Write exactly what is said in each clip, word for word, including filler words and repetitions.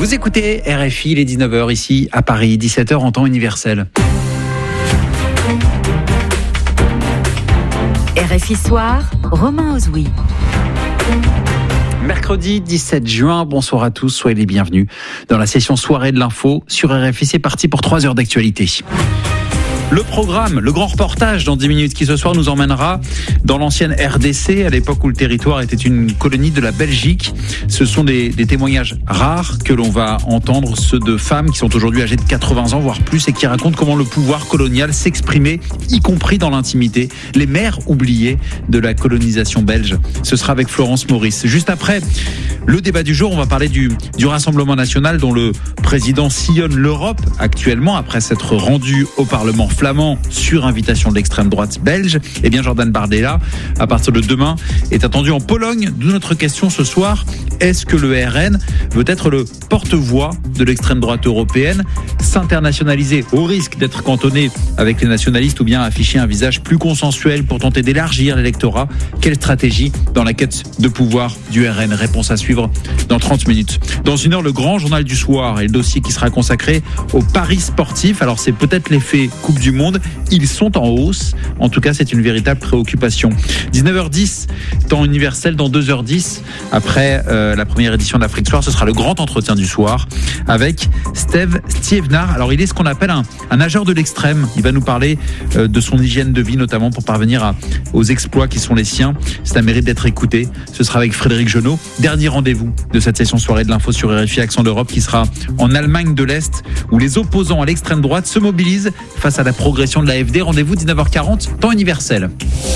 Vous écoutez R F I, il est dix-neuf heures ici à Paris, dix-sept heures en temps universel. R F I Soir, Romain Ozoui. Mercredi dix-sept juin, bonsoir à tous, soyez les bienvenus dans la session soirée de l'info sur R F I. C'est parti pour trois heures d'actualité. Le programme, le grand reportage dans dix minutes qui ce soir nous emmènera dans l'ancienne R D C, à l'époque où le territoire était une colonie de la Belgique. Ce sont des, des témoignages rares que l'on va entendre, ceux de femmes qui sont aujourd'hui âgées de quatre-vingts ans, voire plus, et qui racontent comment le pouvoir colonial s'exprimait, y compris dans l'intimité. Les mères oubliées de la colonisation belge. Ce sera avec Florence Maurice. Juste après le débat du jour, on va parler du, du Rassemblement national dont le président sillonne l'Europe actuellement après s'être rendu au Parlement flamand sur invitation de l'extrême droite belge. Eh bien, Jordan Bardella, à partir de demain, est attendu en Pologne. D'où notre question ce soir, est-ce que le R N veut être le porte-voix de l'extrême droite européenne, s'internationaliser au risque d'être cantonné avec les nationalistes ou bien afficher un visage plus consensuel pour tenter d'élargir l'électorat? Quelle stratégie dans la quête de pouvoir du R N? Réponse à suivre dans trente minutes. Dans une heure, le grand journal du soir et le dossier qui sera consacré aux paris sportifs. Alors, c'est peut-être l'effet Coupe du Monde. Ils sont en hausse. En tout cas, c'est une véritable préoccupation. dix-neuf heures dix, temps universel. Dans deux heures dix, après euh, la première édition de l'Afrique Soir, ce sera le grand entretien du soir avec Steve Stievnar. Alors, il est ce qu'on appelle un, un nageur de l'extrême. Il va nous parler euh, de son hygiène de vie, notamment pour parvenir à, aux exploits qui sont les siens. C'est un mérite d'être écouté. Ce sera avec Frédéric Genot. Dernier rendez-vous de cette session soirée de l'info sur R F I Accent d'Europe qui sera en Allemagne de l'Est, où les opposants à l'extrême droite se mobilisent face à la progression de l'A F D. Rendez-vous dix-neuf heures quarante, temps universel.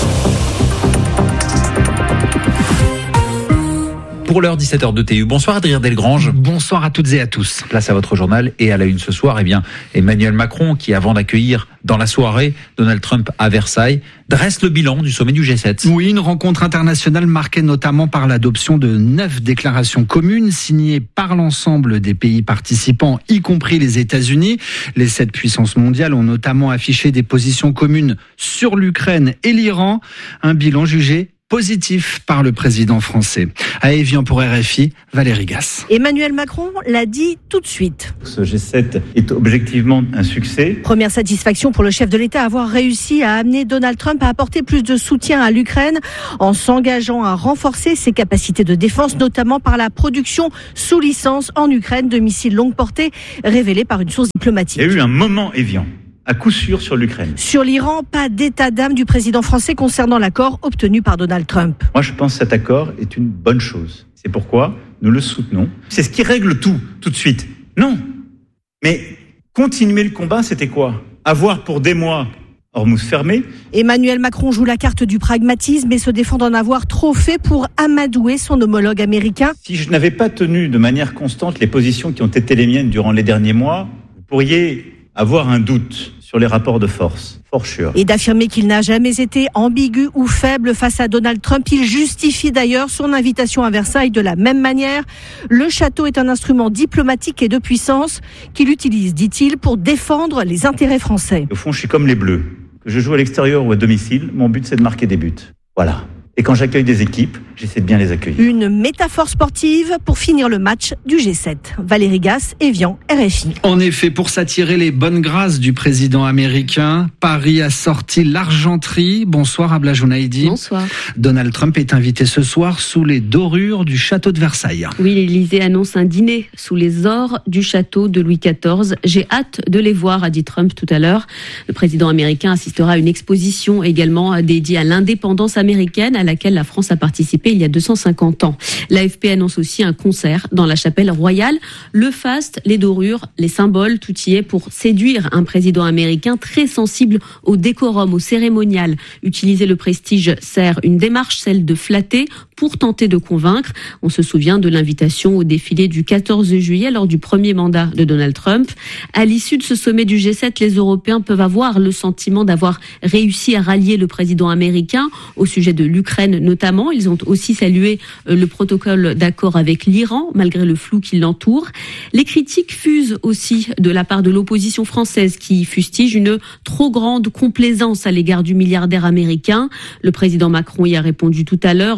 Pour l'heure, dix-sept heures de T U. Bonsoir Adrien Delgrange. Bonsoir à toutes et à tous. Place à votre journal et à la une ce soir, eh bien, Emmanuel Macron, qui avant d'accueillir dans la soirée Donald Trump à Versailles, dresse le bilan du sommet du G sept. Oui, une rencontre internationale marquée notamment par l'adoption de neuf déclarations communes signées par l'ensemble des pays participants, y compris les États-Unis. Les sept puissances mondiales ont notamment affiché des positions communes sur l'Ukraine et l'Iran. Un bilan jugé positif par le président français. À Évian pour R F I, Valérie Gasse. Emmanuel Macron l'a dit tout de suite. Ce G sept est objectivement un succès. Première satisfaction pour le chef de l'État, avoir réussi à amener Donald Trump à apporter plus de soutien à l'Ukraine en s'engageant à renforcer ses capacités de défense, notamment par la production sous licence en Ukraine de missiles longue portée, révélée par une source diplomatique. Il y a eu un moment Évian. À coup sûr sur l'Ukraine. Sur l'Iran, pas d'état d'âme du président français concernant l'accord obtenu par Donald Trump. Moi, je pense que cet accord est une bonne chose. C'est pourquoi nous le soutenons. C'est ce qui règle tout, tout de suite. Non. Mais continuer le combat, c'était quoi? Avoir pour des mois Hormuz fermé. Emmanuel Macron joue la carte du pragmatisme et se défend d'en avoir trop fait pour amadouer son homologue américain. Si je n'avais pas tenu de manière constante les positions qui ont été les miennes durant les derniers mois, vous pourriez avoir un doute sur les rapports de force, for sure. Et d'affirmer qu'il n'a jamais été ambigu ou faible face à Donald Trump. Il justifie d'ailleurs son invitation à Versailles de la même manière. Le château est un instrument diplomatique et de puissance qu'il utilise, dit-il, pour défendre les intérêts français. Au fond, je suis comme les Bleus. Que je joue à l'extérieur ou à domicile, mon but c'est de marquer des buts. Voilà. Et quand j'accueille des équipes, j'essaie de bien les accueillir. Une métaphore sportive pour finir le match du G sept. Valérie Gasse, Évian, R F I. En effet, pour s'attirer les bonnes grâces du président américain, Paris a sorti l'argenterie. Bonsoir Abla Jounaïdi. Bonsoir. Donald Trump est invité ce soir sous les dorures du château de Versailles. Oui, l'Élysée annonce un dîner sous les ors du château de Louis quatorze. J'ai hâte de les voir, a dit Trump tout à l'heure. Le président américain assistera à une exposition également dédiée à l'indépendance américaine, à laquelle la France a participé il y a deux cent cinquante ans. L'A F P annonce aussi un concert dans la chapelle royale. Le faste, les dorures, les symboles, tout y est pour séduire un président américain très sensible au décorum, au cérémonial. Utiliser le prestige sert une démarche, celle de flatter, pour tenter de convaincre. On se souvient de l'invitation au défilé du quatorze juillet lors du premier mandat de Donald Trump. À l'issue de ce sommet du G sept, les Européens peuvent avoir le sentiment d'avoir réussi à rallier le président américain au sujet de l'Ukraine notamment. Ils ont aussi salué le protocole d'accord avec l'Iran, malgré le flou qui l'entoure. Les critiques fusent aussi de la part de l'opposition française qui fustige une trop grande complaisance à l'égard du milliardaire américain. Le président Macron y a répondu tout à l'heure. J'ai toujours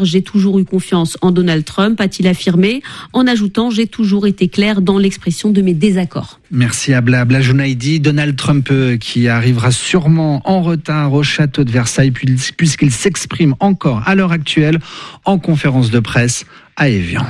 toujours eu confiance en Donald Trump, a-t-il affirmé, en ajoutant « J'ai toujours été clair dans l'expression de mes désaccords ». Merci Abla. Abla Jounaidi. Donald Trump qui arrivera sûrement en retard au château de Versailles puisqu'il s'exprime encore à l'heure actuelle en conférence de presse à Évian.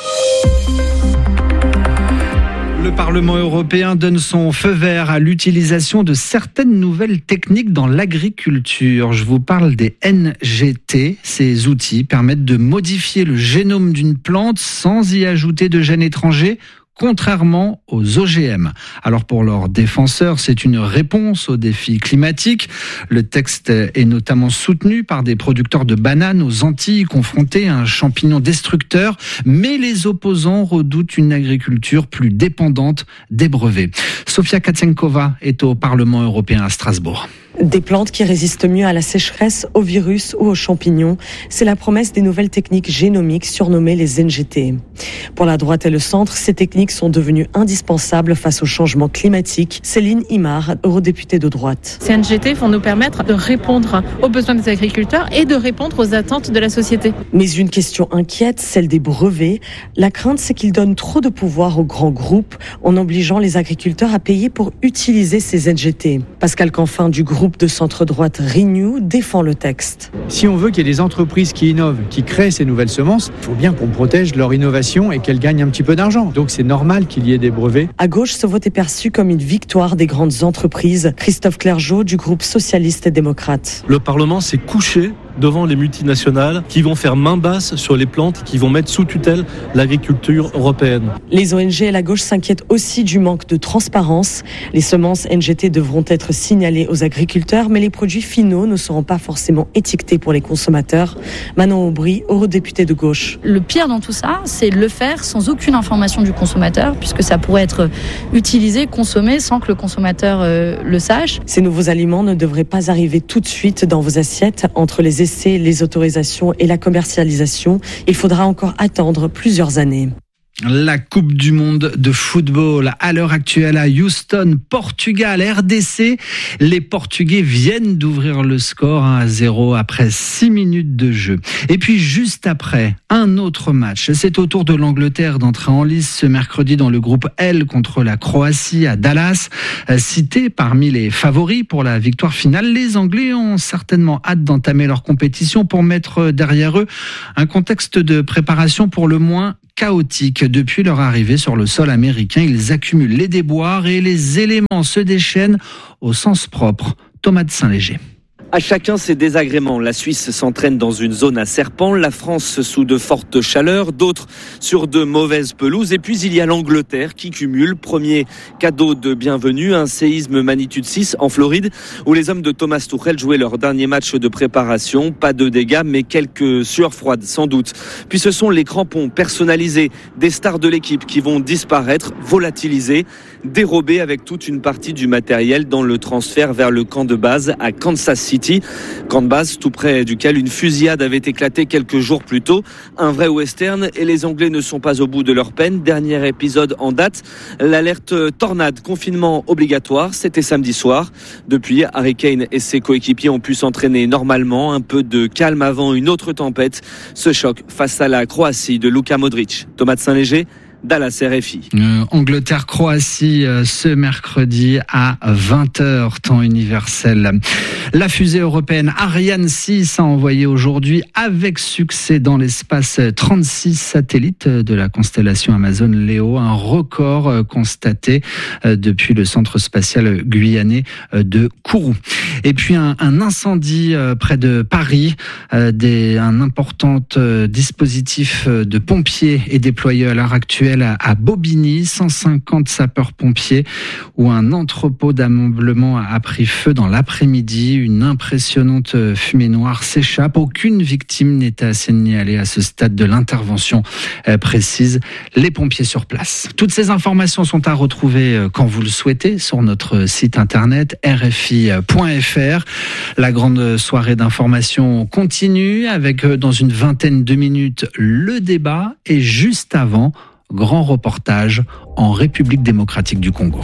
Le Parlement européen donne son feu vert à l'utilisation de certaines nouvelles techniques dans l'agriculture. Je vous parle des N G T. Ces outils permettent de modifier le génome d'une plante sans y ajouter de gènes étrangers, contrairement aux O G M. Alors pour leurs défenseurs, c'est une réponse aux défis climatiques. Le texte est notamment soutenu par des producteurs de bananes aux Antilles confrontés à un champignon destructeur, mais les opposants redoutent une agriculture plus dépendante des brevets. Sofia Katsenkova est au Parlement européen à Strasbourg. Des plantes qui résistent mieux à la sécheresse, aux virus ou aux champignons. C'est la promesse des nouvelles techniques génomiques surnommées les N G T. Pour la droite et le centre, ces techniques sont devenues indispensables face au changement climatique. Céline Imar, eurodéputée de droite. Ces N G T vont nous permettre de répondre aux besoins des agriculteurs et de répondre aux attentes de la société. Mais une question inquiète, celle des brevets. La crainte, c'est qu'ils donnent trop de pouvoir aux grands groupes en obligeant les agriculteurs à payer pour utiliser ces N G T. Pascal Canfin du groupe de centre-droite Renew défend le texte. Si on veut qu'il y ait des entreprises qui innovent, qui créent ces nouvelles semences, il faut bien qu'on protège leur innovation et qu'elles gagnent un petit peu d'argent. Donc c'est normal qu'il y ait des brevets. À gauche, ce vote est perçu comme une victoire des grandes entreprises. Christophe Clergeau du groupe socialiste et démocrate. Le Parlement s'est couché devant les multinationales qui vont faire main basse sur les plantes, qui vont mettre sous tutelle l'agriculture européenne. Les O N G et la gauche s'inquiètent aussi du manque de transparence. Les semences N G T devront être signalées aux agriculteurs, mais les produits finaux ne seront pas forcément étiquetés pour les consommateurs. Manon Aubry, eurodéputée de gauche. Le pire dans tout ça, c'est de le faire sans aucune information du consommateur, puisque ça pourrait être utilisé, consommé, sans que le consommateur euh, le sache. Ces nouveaux aliments ne devraient pas arriver tout de suite dans vos assiettes. Entre les essais, les autorisations et la commercialisation, il faudra encore attendre plusieurs années. La Coupe du Monde de football à l'heure actuelle à Houston, Portugal, R D C. Les Portugais viennent d'ouvrir le score un à zéro après six minutes de jeu. Et puis juste après, un autre match. C'est au tour de l'Angleterre d'entrer en lice ce mercredi dans le groupe L contre la Croatie à Dallas. Cité parmi les favoris pour la victoire finale, les Anglais ont certainement hâte d'entamer leur compétition pour mettre derrière eux un contexte de préparation pour le moins chaotique. Depuis leur arrivée sur le sol américain, ils accumulent les déboires et les éléments se déchaînent au sens propre. Thomas de Saint-Léger. À chacun ses désagréments. La Suisse s'entraîne dans une zone à serpents, la France sous de fortes chaleurs, d'autres sur de mauvaises pelouses. Et puis il y a l'Angleterre qui cumule. Premier cadeau de bienvenue, un séisme magnitude six en Floride, où les hommes de Thomas Tuchel jouaient leur dernier match de préparation. Pas de dégâts, mais quelques sueurs froides sans doute. Puis ce sont les crampons personnalisés des stars de l'équipe qui vont disparaître, volatilisés, dérobés avec toute une partie du matériel dans le transfert vers le camp de base à Kansas City. Camp de base tout près duquel une fusillade avait éclaté quelques jours plus tôt. Un vrai western et les Anglais ne sont pas au bout de leur peine. Dernier épisode en date, l'alerte tornade, confinement obligatoire, c'était samedi soir. Depuis, Harry Kane et ses coéquipiers ont pu s'entraîner normalement. Un peu de calme avant une autre tempête. Ce choc face à la Croatie de Luka Modric. Thomas de Saint-Léger, Dallas R F I. Euh, Angleterre-Croatie euh, ce mercredi à vingt heures, temps universel. La fusée européenne Ariane six a envoyé aujourd'hui avec succès dans l'espace trente-six satellites de la constellation Amazon Leo, un record euh, constaté euh, depuis le centre spatial guyanais euh, de Kourou. Et puis un, un incendie euh, près de Paris, euh, des, un important euh, dispositif de pompiers est déployé à l'heure actuelle à Bobigny, cent cinquante sapeurs-pompiers, où un entrepôt d'ameublement a pris feu dans l'après-midi. Une impressionnante fumée noire s'échappe. Aucune victime n'est à signaler à ce stade de l'intervention, précise les pompiers sur place. Toutes ces informations sont à retrouver quand vous le souhaitez sur notre site internet r f i point f r. La grande soirée d'information continue avec dans une vingtaine de minutes le débat et juste avant, grand reportage en République démocratique du Congo.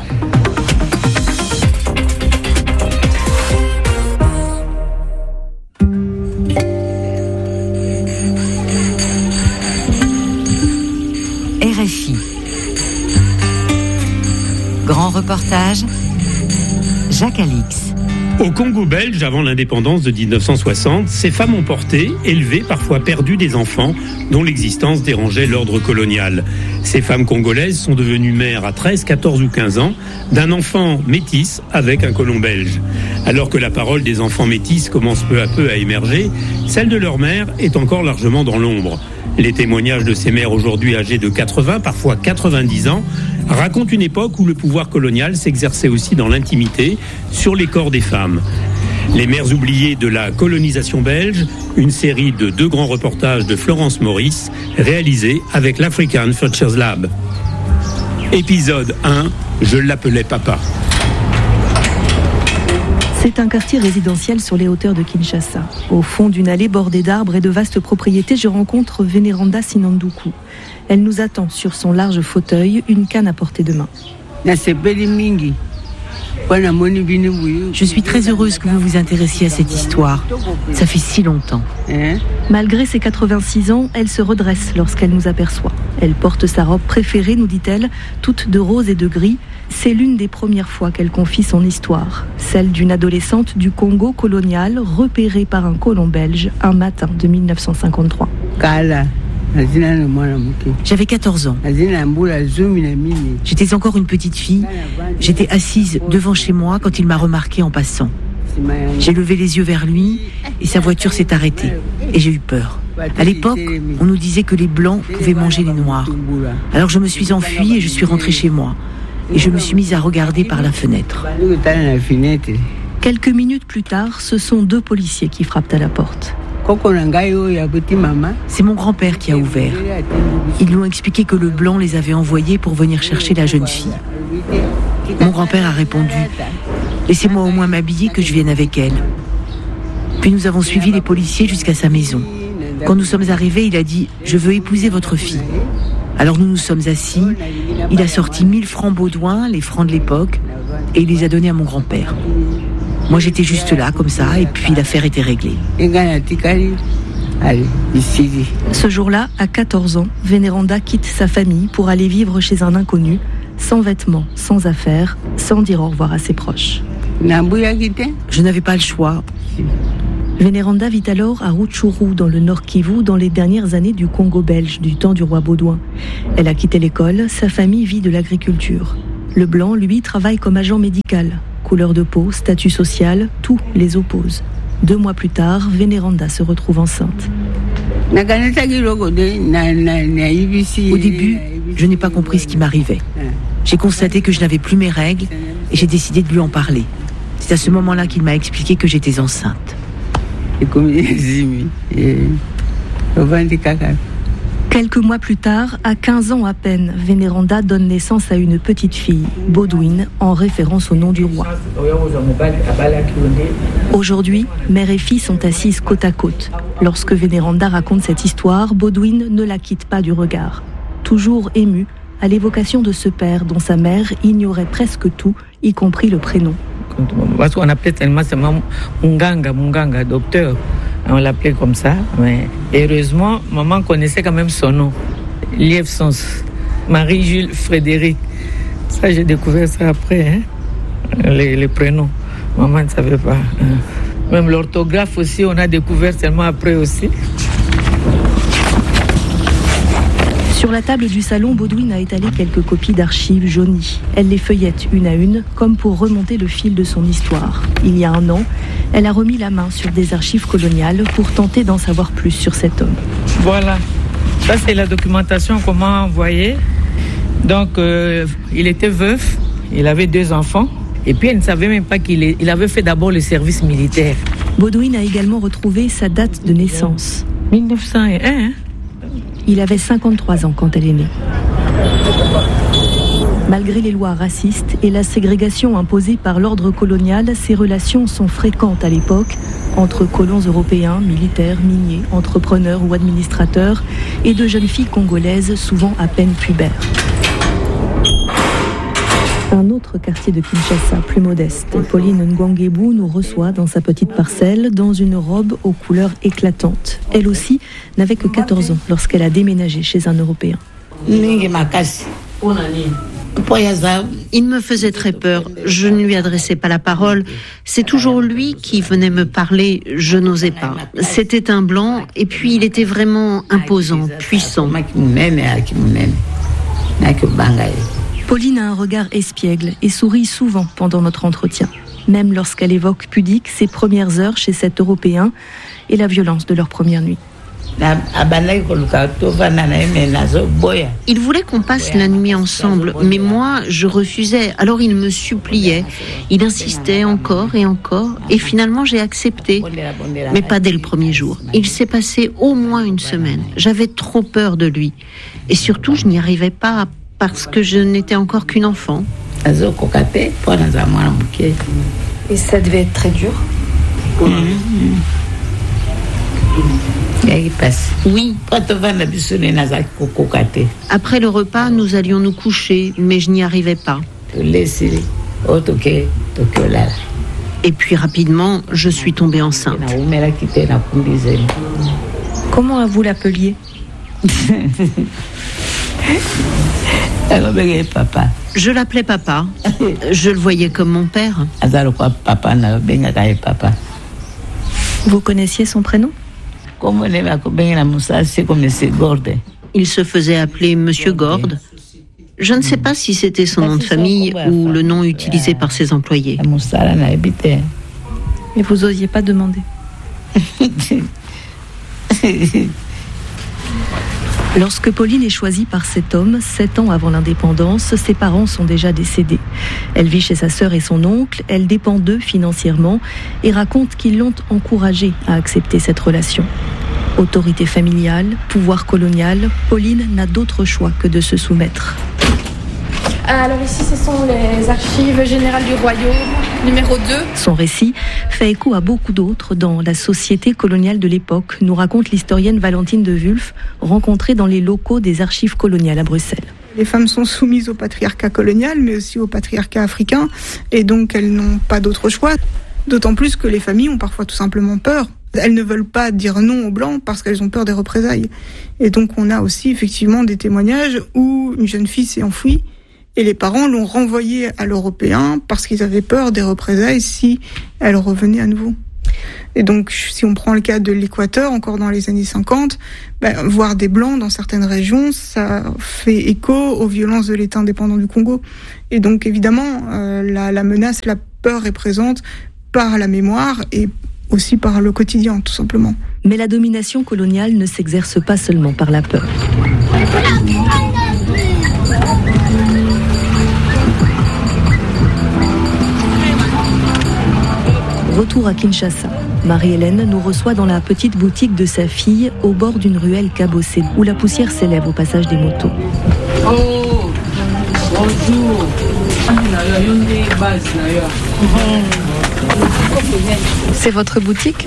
Grand reportage, Jacques Alix. Au Congo belge, avant l'indépendance de dix-neuf cent soixante, ces femmes ont porté, élevé, parfois perdu des enfants dont l'existence dérangeait l'ordre colonial. Ces femmes congolaises sont devenues mères à treize, quatorze ou quinze ans d'un enfant métis avec un colon belge. Alors que la parole des enfants métis commence peu à peu à émerger, celle de leur mère est encore largement dans l'ombre. Les témoignages de ces mères aujourd'hui âgées de quatre-vingts, parfois quatre-vingt-dix ans, racontent une époque où le pouvoir colonial s'exerçait aussi dans l'intimité sur les corps des femmes. Les mères oubliées de la colonisation belge, une série de deux grands reportages de Florence Maurice, réalisés avec l'African Futures Lab. Épisode un, je l'appelais papa. C'est un quartier résidentiel sur les hauteurs de Kinshasa. Au fond d'une allée bordée d'arbres et de vastes propriétés, je rencontre Vénéranda Sinanduku. Elle nous attend sur son large fauteuil, une canne à portée de main. Je suis très heureuse que vous vous intéressiez à cette histoire. Ça fait si longtemps. Malgré ses quatre-vingt-six ans, elle se redresse lorsqu'elle nous aperçoit. Elle porte sa robe préférée, nous dit-elle, toute de rose et de gris. C'est l'une des premières fois qu'elle confie son histoire, celle d'une adolescente du Congo colonial repérée par un colon belge un matin de mille neuf cent cinquante-trois. J'avais quatorze ans. J'étais encore une petite fille. J'étais assise devant chez moi quand il m'a remarquée en passant. J'ai levé les yeux vers lui et sa voiture s'est arrêtée. Et j'ai eu peur. À l'époque, on nous disait que les Blancs pouvaient manger les Noirs. Alors je me suis enfuie et je suis rentrée chez moi. Et je me suis mise à regarder par la fenêtre. Quelques minutes plus tard, ce sont deux policiers qui frappent à la porte. C'est mon grand-père qui a ouvert. Ils lui ont expliqué que le Blanc les avait envoyés pour venir chercher la jeune fille. Mon grand-père a répondu « Laissez-moi au moins m'habiller que je vienne avec elle ». Puis nous avons suivi les policiers jusqu'à sa maison. Quand nous sommes arrivés, il a dit « Je veux épouser votre fille ». Alors nous nous sommes assis, il a sorti mille francs Baudouin, les francs de l'époque, et il les a donnés à mon grand-père. Moi j'étais juste là, comme ça, et puis l'affaire était réglée. Ce jour-là, à quatorze ans, Vénéranda quitte sa famille pour aller vivre chez un inconnu, sans vêtements, sans affaires, sans dire au revoir à ses proches. Je n'avais pas le choix. Vénéranda vit alors à Rutshuru, dans le Nord Kivu, dans les dernières années du Congo belge, du temps du roi Baudouin. Elle a quitté l'école, sa famille vit de l'agriculture. Le Blanc, lui, travaille comme agent médical. Couleur de peau, statut social, tout les oppose. Deux mois plus tard, Vénéranda se retrouve enceinte. Au début, je n'ai pas compris ce qui m'arrivait. J'ai constaté que je n'avais plus mes règles et j'ai décidé de lui en parler. C'est à ce moment-là qu'il m'a expliqué que j'étais enceinte. Quelques mois plus tard, à quinze ans à peine, Vénéranda donne naissance à une petite fille, Baudouin, en référence au nom du roi. Aujourd'hui, mère et fille sont assises côte à côte. Lorsque Vénéranda raconte cette histoire, Baudouin ne la quitte pas du regard. Toujours émue à l'évocation de ce père dont sa mère ignorait presque tout, y compris le prénom. Parce qu'on appelait tellement seulement Munganga, Munganga, docteur. On l'appelait comme ça. Mais heureusement, maman connaissait quand même son nom. Lièvre-Sens, Marie-Jules Frédéric. Ça, j'ai découvert ça après, hein? les, les prénoms. Maman ne savait pas. Hein. Même l'orthographe aussi, on a découvert seulement après aussi. Sur la table du salon, Baudouin a étalé quelques copies d'archives jaunies. Elle les feuillette une à une, comme pour remonter le fil de son histoire. Il y a un an, elle a remis la main sur des archives coloniales pour tenter d'en savoir plus sur cet homme. Voilà, ça c'est la documentation qu'on m'a envoyée. Donc, euh, il était veuf, il avait deux enfants, et puis elle ne savait même pas qu'il est, il avait fait d'abord le service militaire. Baudouin a également retrouvé sa date de naissance. mille neuf cent un, hein? Il avait cinquante-trois ans quand elle est née. Malgré les lois racistes et la ségrégation imposée par l'ordre colonial, ces relations sont fréquentes à l'époque entre colons européens, militaires, miniers, entrepreneurs ou administrateurs et de jeunes filles congolaises souvent à peine pubères. Un autre quartier de Kinshasa, plus modeste, Pauline Ngwangebu nous reçoit dans sa petite parcelle dans une robe aux couleurs éclatantes. Elle aussi n'avait que quatorze ans lorsqu'elle a déménagé chez un Européen. Il me faisait très peur. Je ne lui adressais pas la parole. C'est toujours lui qui venait me parler. Je n'osais pas. C'était un blanc et puis il était vraiment imposant, puissant. Pauline a un regard espiègle et sourit souvent pendant notre entretien, même lorsqu'elle évoque pudique ses premières heures chez cet Européen et la violence de leur première nuit. Il voulait qu'on passe la nuit ensemble, mais moi, je refusais. Alors il me suppliait. Il insistait encore et encore. Et finalement, j'ai accepté. Mais pas dès le premier jour. Il s'est passé au moins une semaine. J'avais trop peur de lui. Et surtout, je n'y arrivais pas parce que je n'étais encore qu'une enfant. Et ça devait être très dur. Mmh. Oui. Après le repas, nous allions nous coucher, mais je n'y arrivais pas. Et puis rapidement, je suis tombée enceinte. Comment vous l'appeliez? Je l'appelais papa. Je le voyais comme mon père. Vous connaissiez son prénom? Il se faisait appeler Monsieur Gorde. Je ne sais pas si c'était son nom de famille ou le nom utilisé par ses employés. Et vous osiez pas demander? Lorsque Pauline est choisie par cet homme, sept ans avant l'indépendance, ses parents sont déjà décédés. Elle vit chez sa sœur et son oncle, elle dépend d'eux financièrement et raconte qu'ils l'ont encouragée à accepter cette relation. Autorité familiale, pouvoir colonial, Pauline n'a d'autre choix que de se soumettre. Alors ici, ce sont les archives générales du royaume, numéro deux. Son récit fait écho à beaucoup d'autres dans la société coloniale de l'époque, nous raconte l'historienne Valentine de Wulf, rencontrée dans les locaux des archives coloniales à Bruxelles. Les femmes sont soumises au patriarcat colonial, mais aussi au patriarcat africain, et donc elles n'ont pas d'autre choix. D'autant plus que les familles ont parfois tout simplement peur. Elles ne veulent pas dire non aux Blancs parce qu'elles ont peur des représailles. Et donc on a aussi effectivement des témoignages où une jeune fille s'est enfuie, et les parents l'ont renvoyée à l'Européen parce qu'ils avaient peur des représailles si elle revenait à nouveau. Et donc, si on prend le cas de l'Équateur, encore dans les années cinquante, ben, voir des Blancs dans certaines régions, ça fait écho aux violences de l'État indépendant du Congo. Et donc, évidemment, euh, la, la menace, la peur est présente par la mémoire et aussi par le quotidien, tout simplement. Mais la domination coloniale ne s'exerce pas seulement par la peur. Retour à Kinshasa. Marie-Hélène nous reçoit dans la petite boutique de sa fille au bord d'une ruelle cabossée où la poussière s'élève au passage des motos. Oh, bonjour. C'est votre boutique?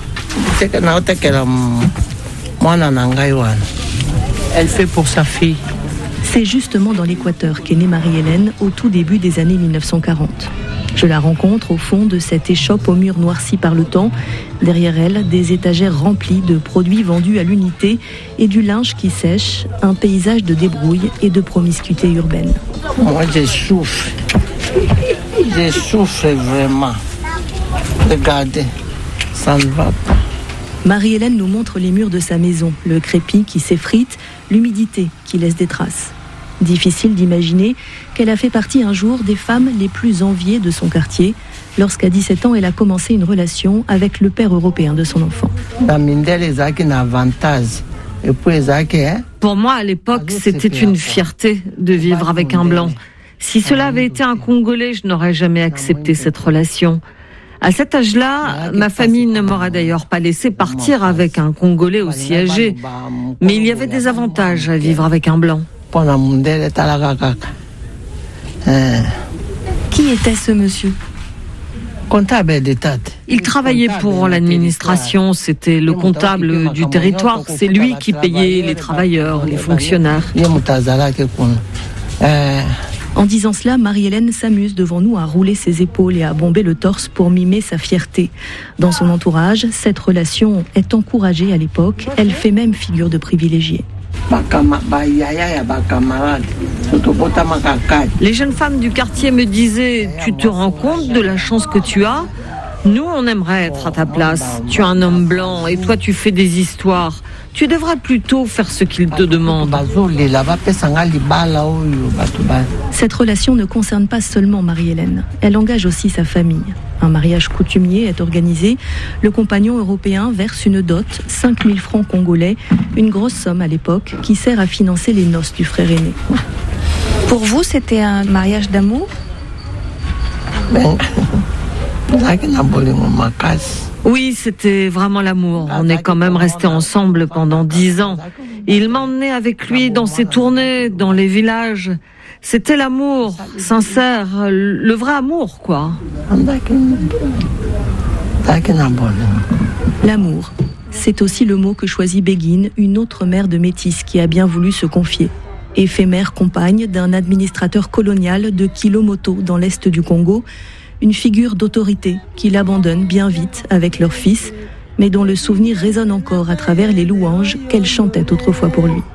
Elle fait pour sa fille. C'est justement dans l'Équateur qu'est née Marie-Hélène au tout début des années mille neuf cent quarante. Je la rencontre au fond de cette échoppe aux murs noircis par le temps. Derrière elle, des étagères remplies de produits vendus à l'unité et du linge qui sèche, un paysage de débrouille et de promiscuité urbaine. Moi, je souffre. Je souffre vraiment. Regardez, ça ne va pas. Marie-Hélène nous montre les murs de sa maison, le crépi qui s'effrite, l'humidité qui laisse des traces. Difficile d'imaginer qu'elle a fait partie un jour des femmes les plus enviées de son quartier, lorsqu'à dix-sept ans, elle a commencé une relation avec le père européen de son enfant. Pour moi, à l'époque, c'était une fierté de vivre avec un blanc. Si cela avait été un Congolais, je n'aurais jamais accepté cette relation. À cet âge-là, ma famille ne m'aurait d'ailleurs pas laissé partir avec un Congolais aussi âgé. Mais il y avait des avantages à vivre avec un blanc. Qui était ce monsieur ? Il travaillait pour l'administration, c'était le comptable du territoire, c'est lui qui payait les travailleurs, les fonctionnaires. En disant cela, Marie-Hélène s'amuse devant nous à rouler ses épaules et à bomber le torse pour mimer sa fierté. Dans son entourage, cette relation est encouragée à l'époque, elle fait même figure de privilégiée. Les jeunes femmes du quartier me disaient « Tu te rends compte de la chance que tu as ? Nous, on aimerait être à ta place. Tu es un homme blanc et toi, tu fais des histoires. Tu devrais plutôt faire ce qu'ils te demandent. » Cette relation ne concerne pas seulement Marie-Hélène. Elle engage aussi sa famille. Un mariage coutumier est organisé. Le compagnon européen verse une dot, cinq mille francs congolais, une grosse somme à l'époque, qui sert à financer les noces du frère aîné. Pour vous, c'était un mariage d'amour ? Oui, c'était vraiment l'amour. On est quand même restés ensemble pendant dix ans. Il m'emmenait avec lui dans ses tournées, dans les villages. C'était l'amour, sincère, le vrai amour, quoi. L'amour, c'est aussi le mot que choisit Béguine, une autre mère de métis qui a bien voulu se confier. Éphémère compagne d'un administrateur colonial de Kilomoto dans l'est du Congo, une figure d'autorité qu'il abandonne bien vite avec leur fils, mais dont le souvenir résonne encore à travers les louanges qu'elle chantait autrefois pour lui.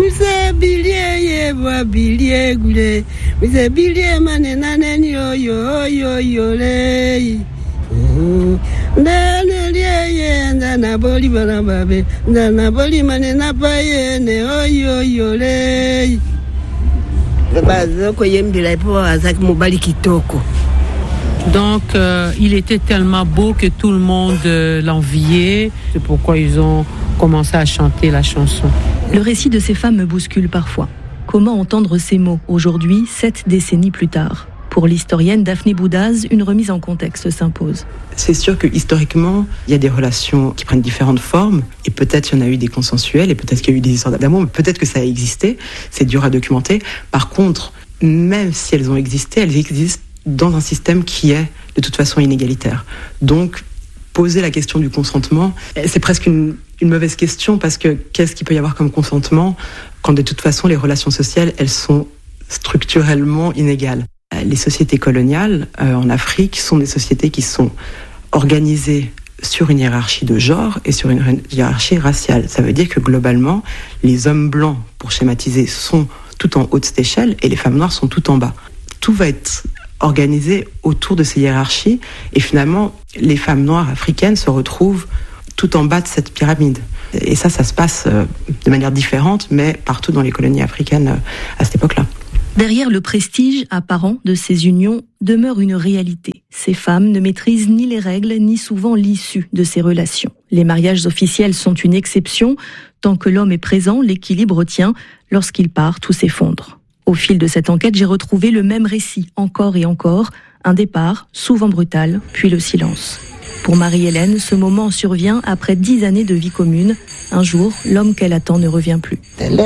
Donc, euh, il était tellement beau que tout le monde euh, l'enviait. C'est pourquoi ils ont commencé à chanter la chanson. Le récit de ces femmes me bouscule parfois. Comment entendre ces mots aujourd'hui, sept décennies plus tard ? Pour l'historienne Daphné Boudaz, une remise en contexte s'impose. C'est sûr que historiquement, il y a des relations qui prennent différentes formes, et peut-être il y en a eu des consensuels, et peut-être qu'il y a eu des histoires d'amour, mais peut-être que ça a existé, c'est dur à documenter. Par contre, même si elles ont existé, elles existent dans un système qui est de toute façon inégalitaire. Donc, poser la question du consentement, c'est presque une, une mauvaise question, parce que qu'est-ce qu'il peut y avoir comme consentement quand de toute façon les relations sociales, elles sont structurellement inégales. Les sociétés coloniales euh, en Afrique sont des sociétés qui sont organisées sur une hiérarchie de genre et sur une hiérarchie raciale. Ça veut dire que globalement, les hommes blancs, pour schématiser, sont tout en haut de cette échelle et les femmes noires sont tout en bas. Tout va être organisé autour de ces hiérarchies et finalement, les femmes noires africaines se retrouvent tout en bas de cette pyramide. Et ça, ça se passe euh, de manière différente, mais partout dans les colonies africaines euh, à cette époque-là. Derrière le prestige apparent de ces unions demeure une réalité. Ces femmes ne maîtrisent ni les règles, ni souvent l'issue de ces relations. Les mariages officiels sont une exception. Tant que l'homme est présent, l'équilibre tient. Lorsqu'il part, tout s'effondre. Au fil de cette enquête, j'ai retrouvé le même récit, encore et encore. Un départ, souvent brutal, puis le silence. Pour Marie-Hélène, ce moment survient après dix années de vie commune. Un jour, l'homme qu'elle attend ne revient plus.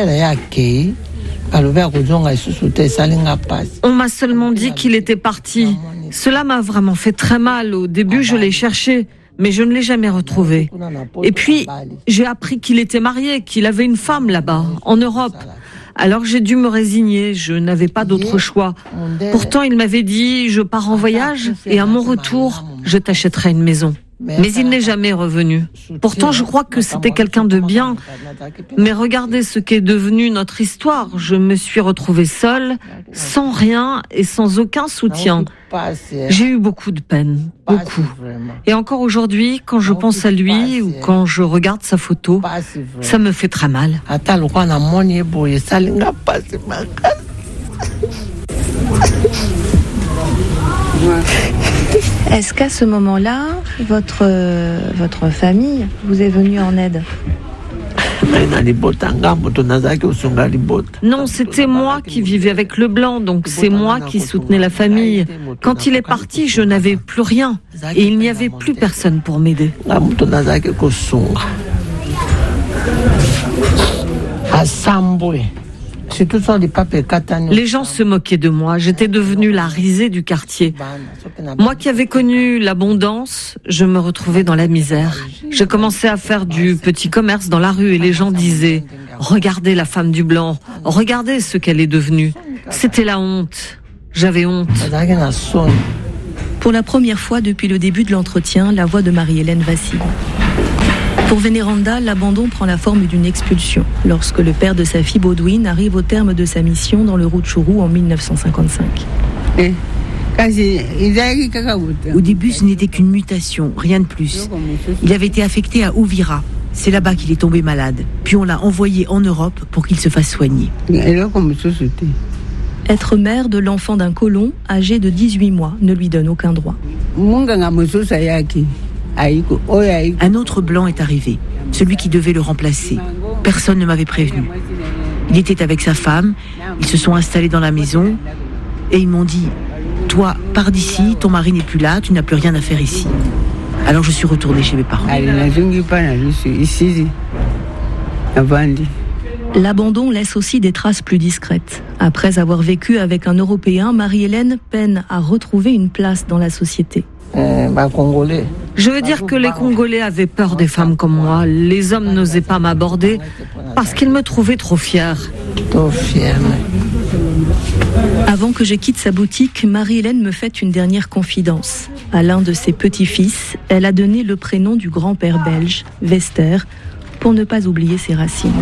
On m'a seulement dit qu'il était parti. Cela m'a vraiment fait très mal. Au début, je l'ai cherché, mais je ne l'ai jamais retrouvé. Et puis, j'ai appris qu'il était marié, qu'il avait une femme là-bas, en Europe. Alors j'ai dû me résigner, je n'avais pas d'autre choix. Pourtant, il m'avait dit, je pars en voyage et à mon retour, je t'achèterai une maison. Mais il n'est jamais revenu. Pourtant, je crois que c'était quelqu'un de bien. Mais regardez ce qu'est devenu notre histoire. Je me suis retrouvée seule, sans rien et sans aucun soutien. J'ai eu beaucoup de peine, beaucoup. Et encore aujourd'hui, quand je pense à lui ou quand je regarde sa photo, ça me fait très mal. Est-ce qu'à ce moment-là, votre, euh, votre famille vous est venue en aide ? Non, c'était moi qui vivais avec le blanc, donc c'est moi qui soutenais la famille. Quand il est parti, je n'avais plus rien et il n'y avait plus personne pour m'aider. Les gens se moquaient de moi, j'étais devenue la risée du quartier. Moi qui avais connu l'abondance, je me retrouvais dans la misère. J'ai commencé à faire du petit commerce dans la rue et les gens disaient « Regardez la femme du blanc, regardez ce qu'elle est devenue ». C'était la honte, j'avais honte. Pour la première fois depuis le début de l'entretien, la voix de Marie-Hélène vacille. Pour Vénéranda, l'abandon prend la forme d'une expulsion, lorsque le père de sa fille Baudouine arrive au terme de sa mission dans le Rutshuru en mille neuf cent cinquante-cinq. Au début, ce n'était qu'une mutation, rien de plus. Il avait été affecté à Uvira. C'est là-bas qu'il est tombé malade. Puis on l'a envoyé en Europe pour qu'il se fasse soigner. Être mère de l'enfant d'un colon âgé de dix-huit mois ne lui donne aucun droit. Un autre blanc est arrivé, celui qui devait le remplacer. Personne ne m'avait prévenu. Il était avec sa femme, ils se sont installés dans la maison et ils m'ont dit « Toi, pars d'ici, ton mari n'est plus là, tu n'as plus rien à faire ici. » Alors je suis retournée chez mes parents. L'abandon laisse aussi des traces plus discrètes. Après avoir vécu avec un Européen, Marie-Hélène peine à retrouver une place dans la société. Je veux dire que les Congolais avaient peur des femmes comme moi. Les hommes n'osaient pas m'aborder parce qu'ils me trouvaient trop fière. Trop fière. Avant que je quitte sa boutique, Marie-Hélène me fait une dernière confidence. À l'un de ses petits-fils, elle a donné le prénom du grand-père belge, Vester, pour ne pas oublier ses racines.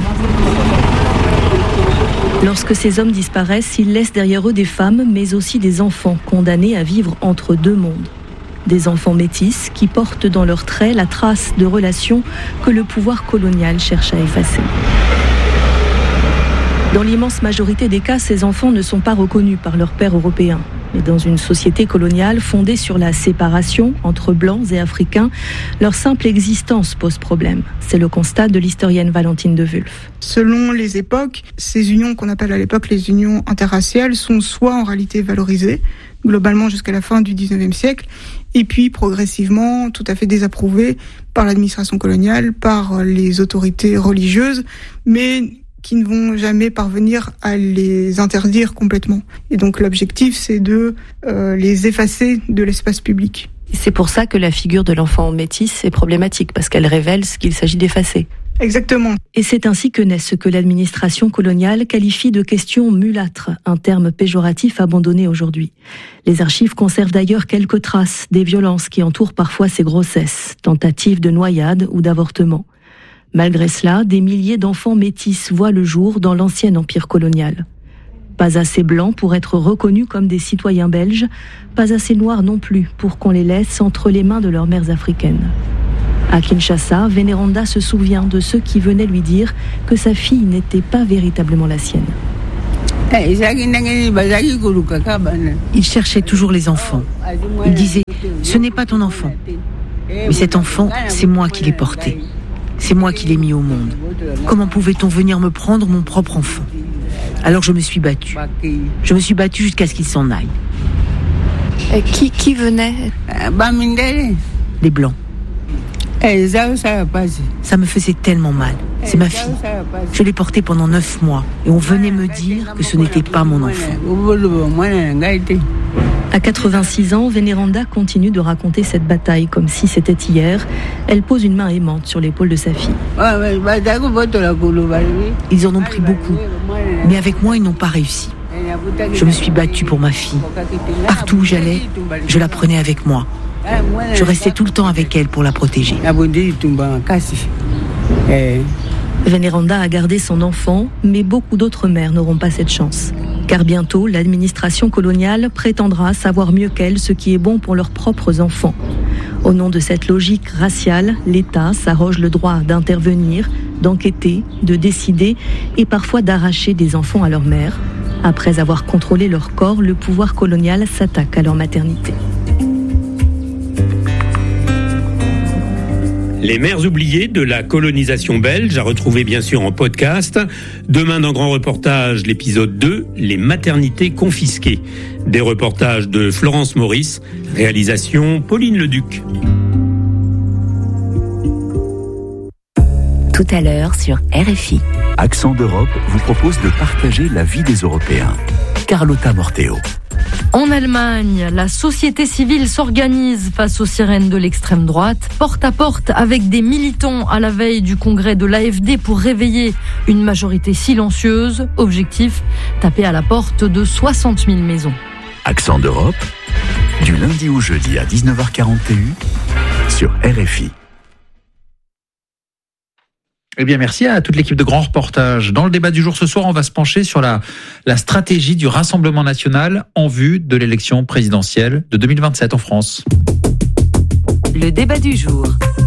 Lorsque ces hommes disparaissent, ils laissent derrière eux des femmes, mais aussi des enfants condamnés à vivre entre deux mondes. Des enfants métis qui portent dans leurs traits la trace de relations que le pouvoir colonial cherche à effacer. Dans l'immense majorité des cas, ces enfants ne sont pas reconnus par leurs pères européens. Mais dans une société coloniale fondée sur la séparation entre blancs et africains, leur simple existence pose problème. C'est le constat de l'historienne Valentine de Wulf. Selon les époques, ces unions qu'on appelle à l'époque les unions interraciales sont soit en réalité valorisées, globalement jusqu'à la fin du dix-neuvième siècle, et puis progressivement tout à fait désapprouvées par l'administration coloniale, par les autorités religieuses, mais qui ne vont jamais parvenir à les interdire complètement. Et donc l'objectif, c'est de euh, les effacer de l'espace public. C'est pour ça que la figure de l'enfant métis est problématique, parce qu'elle révèle ce qu'il s'agit d'effacer. Exactement. Et c'est ainsi que naît ce que l'administration coloniale qualifie de question mulâtre, un terme péjoratif abandonné aujourd'hui. Les archives conservent d'ailleurs quelques traces des violences qui entourent parfois ces grossesses, tentatives de noyade ou d'avortement. Malgré cela, des milliers d'enfants métis voient le jour dans l'ancien empire colonial. Pas assez blancs pour être reconnus comme des citoyens belges, pas assez noirs non plus pour qu'on les laisse entre les mains de leurs mères africaines. À Kinshasa, Vénéranda se souvient de ceux qui venaient lui dire que sa fille n'était pas véritablement la sienne. Il cherchait toujours les enfants. Il disait « Ce n'est pas ton enfant. Mais cet enfant, c'est moi qui l'ai porté. C'est moi qui l'ai mis au monde. Comment pouvait-on venir me prendre mon propre enfant ?» Alors je me suis battue. Je me suis battue jusqu'à ce qu'il s'en aille. Et qui, qui venait ? Les Blancs. Ça me faisait tellement mal. C'est ma fille. Je l'ai portée pendant neuf mois et on venait me dire que ce n'était pas mon enfant. À quatre-vingt-six ans, Vénéranda continue de raconter cette bataille comme si c'était hier. Elle pose une main aimante sur l'épaule de sa fille. Ils en ont pris beaucoup, mais avec moi, ils n'ont pas réussi. Je me suis battue pour ma fille. Partout où j'allais, je la prenais avec moi. Je restais tout le temps avec elle pour la protéger. Vénéranda a gardé son enfant, mais beaucoup d'autres mères n'auront pas cette chance. Car bientôt, l'administration coloniale prétendra savoir mieux qu'elle ce qui est bon pour leurs propres enfants. Au nom de cette logique raciale, l'État s'arroge le droit d'intervenir, d'enquêter, de décider et parfois d'arracher des enfants à leur mère. Après avoir contrôlé leur corps, le pouvoir colonial s'attaque à leur maternité. Les mères oubliées de la colonisation belge, à retrouver bien sûr en podcast. Demain dans Grand Reportage, l'épisode deux, les maternités confisquées. Des reportages de Florence Maurice, réalisation Pauline Leduc. Tout à l'heure sur R F I. Accent d'Europe vous propose de partager la vie des Européens. Carlotta Morteo. En Allemagne, la société civile s'organise face aux sirènes de l'extrême droite, porte à porte avec des militants à la veille du congrès de l'A F D pour réveiller une majorité silencieuse. Objectif, taper à la porte de soixante mille maisons. Accent d'Europe, du lundi au jeudi à dix-neuf heures quarante et un sur R F I. Eh bien, merci à toute l'équipe de Grand Reportage. Dans le débat du jour ce soir, on va se pencher sur la, la stratégie du Rassemblement national en vue de l'élection présidentielle de deux mille vingt-sept en France. Le débat du jour.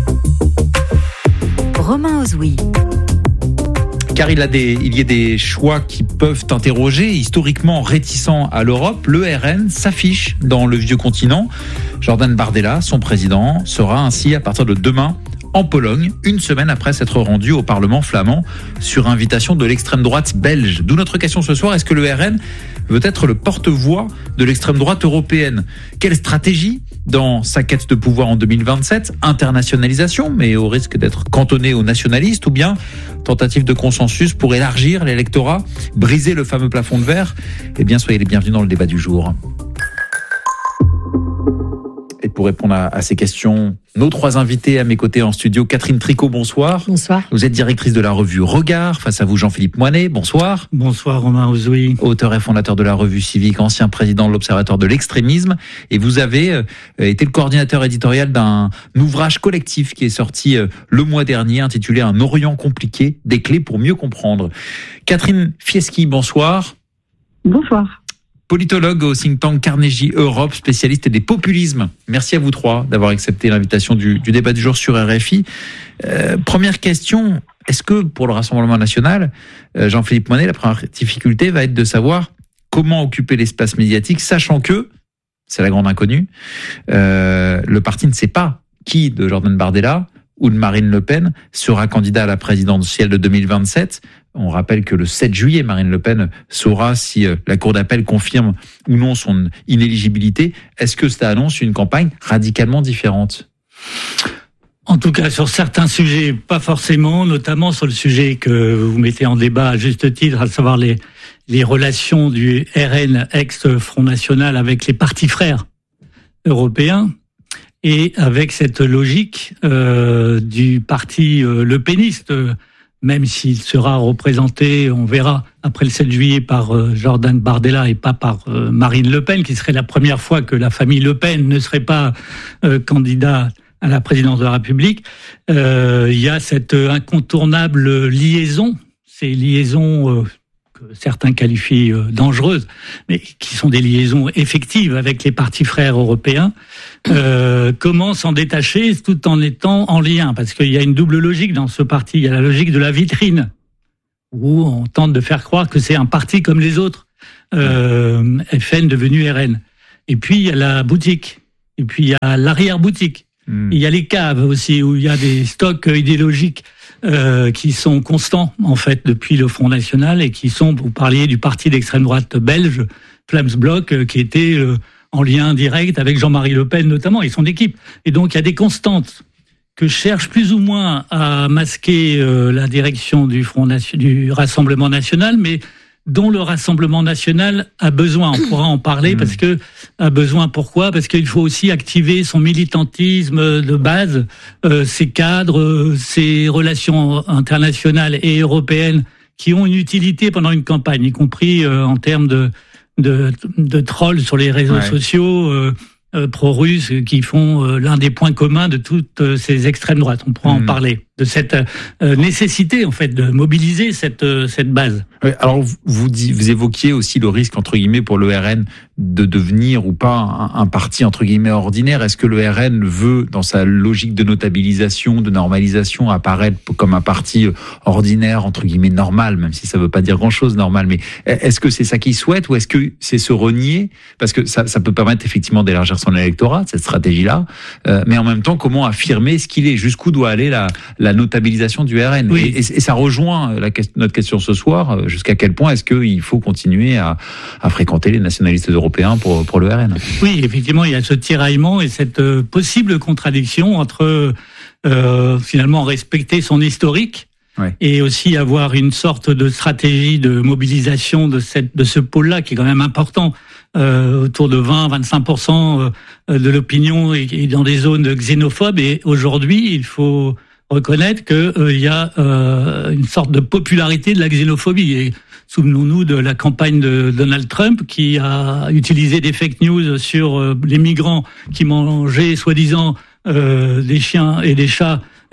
Romain Ozoui. Car il, a des, il y a des choix qui peuvent interroger. Historiquement réticent à l'Europe, le R N s'affiche dans le vieux continent. Jordan Bardella, son président, sera ainsi à partir de demain en Pologne, une semaine après s'être rendu au Parlement flamand sur invitation de l'extrême droite belge. D'où notre question ce soir, est-ce que le R N veut être le porte-voix de l'extrême droite européenne? Quelle stratégie dans sa quête de pouvoir en deux mille vingt-sept? Internationalisation, mais au risque d'être cantonné aux nationalistes, ou bien tentative de consensus pour élargir l'électorat, briser le fameux plafond de verre? Eh bien, soyez les bienvenus dans le débat du jour. Et pour répondre à, à ces questions, nos trois invités à mes côtés en studio. Catherine Tricot, bonsoir. Bonsoir. Vous êtes directrice de la revue Regard. Face à vous, Jean-Philippe Moinet, bonsoir. Bonsoir, Romain Ozoui. Auteur et fondateur de la revue Civique, ancien président de l'Observatoire de l'extrémisme. Et vous avez euh, été le coordinateur éditorial d'un ouvrage collectif qui est sorti euh, le mois dernier, intitulé Un Orient compliqué, des clés pour mieux comprendre. Catherine Fieschi, bonsoir. Bonsoir. Politologue au think tank Carnegie Europe, spécialiste des populismes. Merci à vous trois d'avoir accepté l'invitation du, du débat du jour sur R F I. Euh, première question, est-ce que pour le Rassemblement national, euh, Jean-Philippe Moinet, la première difficulté va être de savoir comment occuper l'espace médiatique, sachant que, c'est la grande inconnue, euh, le parti ne sait pas qui de Jordan Bardella ou de Marine Le Pen sera candidat à la présidentielle de deux mille vingt-sept. On rappelle que le sept juillet, Marine Le Pen saura si la Cour d'appel confirme ou non son inéligibilité. Est-ce que ça annonce une campagne radicalement différente ? En tout cas, sur certains sujets, pas forcément, notamment sur le sujet que vous mettez en débat à juste titre, à savoir les, les relations du R N, ex-Front National, avec les partis frères européens, et avec cette logique euh, du parti euh, le péniste, euh, même s'il sera représenté, on verra, après le sept juillet par euh, Jordan Bardella et pas par euh, Marine Le Pen, qui serait la première fois que la famille Le Pen ne serait pas euh, candidat à la présidence de la République. Euh, il y a cette incontournable liaison, ces liaisons euh, que certains qualifient euh, dangereuses, mais qui sont des liaisons effectives avec les partis frères européens. Euh, comment s'en détacher tout en étant en lien? Parce qu'il y a une double logique dans ce parti. Il y a la logique de la vitrine, où on tente de faire croire que c'est un parti comme les autres, euh, F N devenu R N. Et puis il y a la boutique, et puis il y a l'arrière-boutique. Mmh. Il y a les caves aussi, où il y a des stocks idéologiques euh, qui sont constants, en fait, depuis le Front National, et qui sont, vous parliez du parti d'extrême droite belge, Vlaams-Blok, euh, qui était euh, en lien direct avec Jean-Marie Le Pen notamment, et son équipe. Et donc il y a des constantes que cherche plus ou moins à masquer euh, la direction du Front Nation, du Rassemblement national, mais dont le Rassemblement national a besoin. On pourra en parler, mmh. parce que a besoin. Pourquoi ? Parce qu'il faut aussi activer son militantisme de base, euh, ses cadres, euh, ses relations internationales et européennes qui ont une utilité pendant une campagne, y compris euh, en termes de de, de trolls sur les réseaux ouais. sociaux euh, euh, pro-russes qui font euh, l'un des points communs de toutes euh, ces extrêmes droites. On pourra mmh. en parler de cette euh, nécessité en fait de mobiliser cette euh, cette base. Oui, alors vous vous, dit, vous évoquiez aussi le risque entre guillemets pour le R N de devenir ou pas un, un parti entre guillemets ordinaire. Est-ce que le R N veut, dans sa logique de notabilisation, de normalisation, apparaître comme un parti ordinaire entre guillemets normal, même si ça veut pas dire grand-chose normal. Mais est-ce que c'est ça qu'il souhaite ou est-ce que c'est se renier? Parce que ça, ça peut permettre effectivement d'élargir son électorat, cette stratégie-là. Euh, mais en même temps, comment affirmer ce qu'il est? Jusqu'où doit aller la la notabilisation du R N? Oui. et, et, et ça rejoint la, notre question ce soir, jusqu'à quel point est-ce qu'il faut continuer à, à fréquenter les nationalistes européens pour, pour le R N? Oui, effectivement, il y a ce tiraillement et cette euh, possible contradiction entre euh, finalement respecter son historique ouais. et aussi avoir une sorte de stratégie de mobilisation de, cette, de ce pôle-là qui est quand même important, euh, autour de vingt à vingt-cinq pour cent de l'opinion et, et dans des zones xénophobes. Et aujourd'hui, il faut reconnaître qu'il euh, y a euh, une sorte de popularité de la xénophobie. Et souvenons-nous de la campagne de Donald Trump qui a utilisé des fake news sur euh, les migrants qui mangeaient soi-disant euh, des chiens et des chats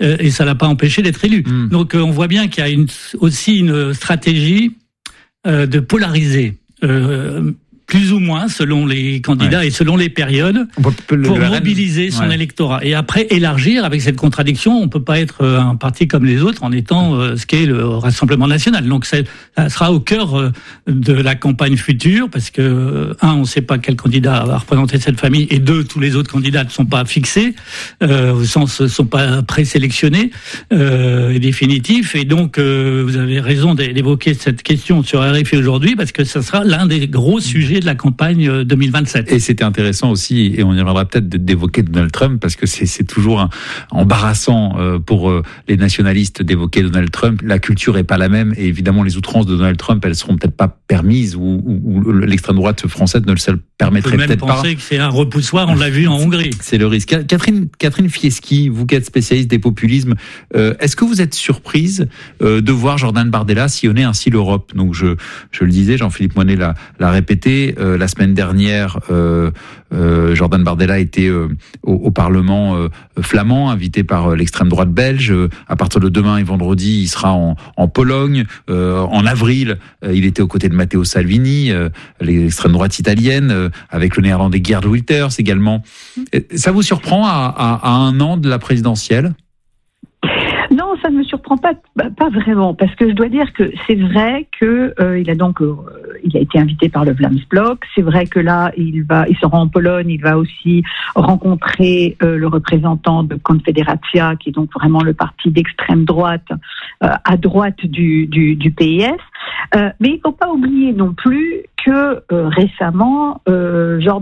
euh, et ça l'a pas empêché d'être élu. Mmh. Donc euh, on voit bien qu'il y a une, aussi une stratégie euh, de polariser. Euh, plus ou moins selon les candidats ouais. et selon les périodes, pour mobiliser son ouais. électorat. Et après, élargir avec cette contradiction, on peut pas être un parti comme les autres en étant euh, ce qu'est le Rassemblement national. Donc ça sera au cœur euh, de la campagne future, parce que, un, on ne sait pas quel candidat va représenter cette famille, et deux, tous les autres candidats ne sont pas fixés, euh, au sens ne sont pas présélectionnés euh, et définitifs. Et donc, euh, vous avez raison d'évoquer cette question sur R F I aujourd'hui, parce que ça sera l'un des gros sujets de la campagne deux mille vingt-sept. Et c'était intéressant aussi, et on y reviendra peut-être, d'évoquer Donald Trump, parce que c'est, c'est toujours un, embarrassant pour les nationalistes d'évoquer Donald Trump. La culture est pas la même, et évidemment les outrances de Donald Trump, elles seront peut-être pas permises, ou, ou, ou l'extrême droite française ne le permettrait peut-être pas. On peut même penser que c'est un repoussoir, on l'a vu en Hongrie. C'est le risque. Catherine, Catherine Fieschi, vous qui êtes spécialiste des populismes, euh, est-ce que vous êtes surprise euh, de voir Jordan Bardella sillonner ainsi l'Europe? Donc je, je le disais, Jean-Philippe Moinet l'a, l'a répété. Euh, la semaine dernière, euh, euh, Jordan Bardella était euh, au, au Parlement euh, flamand, invité par euh, l'extrême droite belge. Euh, à partir de demain et vendredi, il sera en, en Pologne. Euh, en avril, euh, il était aux côtés de Matteo Salvini, euh, l'extrême droite italienne, euh, avec le néerlandais Geert Wilders également. Ça vous surprend à, à, à un an de la présidentielle ? Non, ça ne me surprend pas, pas vraiment, parce que je dois dire que c'est vrai que euh, il a donc euh, il a été invité par le Vlaams Blok. C'est vrai que là, il va, il se rend en Pologne, il va aussi rencontrer euh, le représentant de Confederacja, qui est donc vraiment le parti d'extrême droite euh, à droite du du, du P I S. Euh, mais il ne faut pas oublier non plus que euh, récemment, euh, Jordan